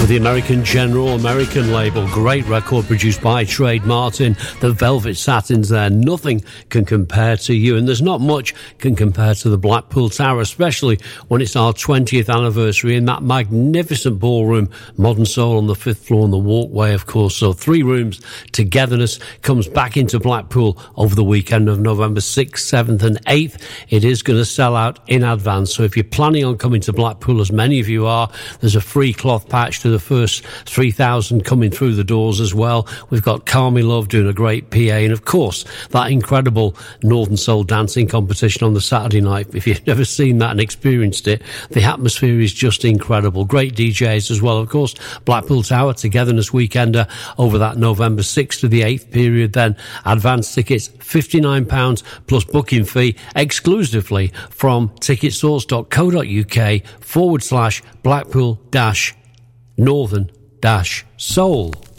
with the American General American label. Great record produced by Trade Martin. The velvet satins there, nothing can compare to you, and there's not much can compare to the Blackpool Tower, especially when it's our 20th anniversary in that magnificent ballroom, Modern Soul on the 5th floor and the walkway, of course. So 3 rooms togetherness comes back into Blackpool over the weekend of November 6th, 7th and 8th. It is going to sell out in advance, so if you're planning on coming to Blackpool, as many of you are, there's a free cloth patch to the first 3,000 coming through the doors as well. We've got Carmi Love doing a great PA, and of course that incredible Northern Soul dancing competition on the Saturday night. If you've never seen that and experienced it, the atmosphere is just incredible. Great DJs as well, of course. Blackpool Tower Togetherness Weekender over that November 6th to the 8th period. Then advance tickets £59 plus booking fee exclusively from ticketsource.co.uk/Blackpool-Northern-Soul.